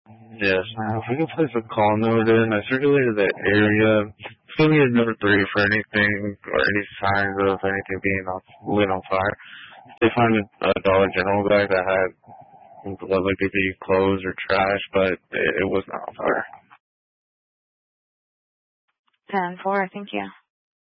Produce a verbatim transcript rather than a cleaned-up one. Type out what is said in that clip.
Yes, man. If we could place a call note in, I circulated the area. Affiliate number three for anything or any signs of anything being on, lit on fire. They find a, a Dollar General bag that had what looked to be clothes or trash, but it, it was not on fire. ten four, thank you.